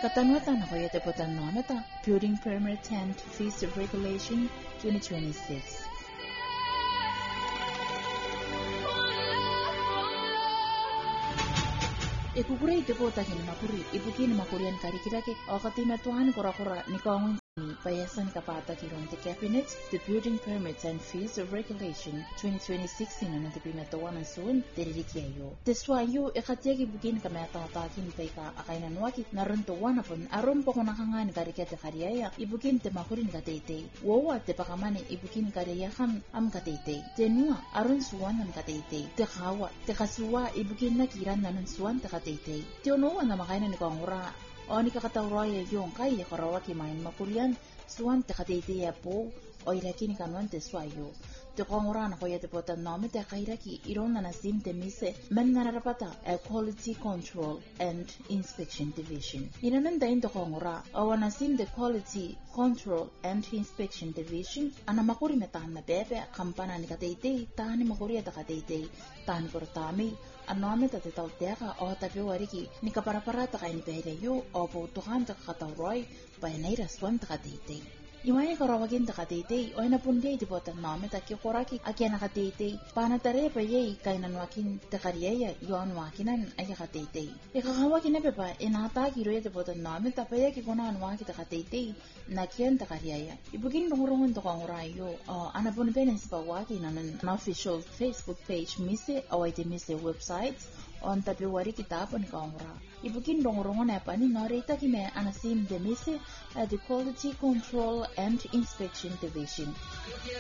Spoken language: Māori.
Katanwatan ako yate po tanonata, Building Permit and Fees Regulation 2026. Ikukure ite po takin makuri, ibukin makurian karikirake, o katimatuan kura-kura ni kawangin ni payasan kapata kiron te Cabinet, the Building Permits and Fees Regulation 2026 na pinatuan ng suun, tiririkiayo. Teswayo, ikatiagi bukin kamatatakin pay ka akainan wakit naruntuan apon, aron po kunakangan karikete kariyaya, ibukin te makurin katete. Wawa te pakamane, ibukin kariyakan am katete. Tenua, aron suwan am katete. Te kawa, te kasuwa, ibukin na kiran nanon suwan te katete. Tionuan na makainan ni kawangura, o ni kakatawraya yung kaya karawaki main makurian suwan te katete ya po o iraki ni kanuan te swayo. Te kongurana ko yate po tanome te kairaki iron na nasim te mise men nga narapata Quality Control and Inspection Division. Inanandain te kongura o nasim te Quality Control and Inspection Division ana makuri na tahan na bebe kampana ni katete tahan ni makuri at katete tahan ni kortami anome ta te tauteka o tabi wariki ni kaparaparata kay ni pehereyo o putukan ta kakatawroy bayanay raswan ta katete. Imaya karawagin ta katete o inapunday di botan nome ta kikoraki akya na katete panatare pa yay kay nanwakin ta kariyaya yuan wakinan ay katete. Ikakawakin na pepa inatagi roya di botan nome ta paya kikunan waki ta katete na kiyan ta kariyaya. Ibugin rungurungun to kangurayo o anapunipenen si pawaki na official Facebook page mise o ite mise websites on February kitapon kangura. Ibugin rungurungun na pa ni norita kime anasim de mise at the Quality Control and Inspection Division.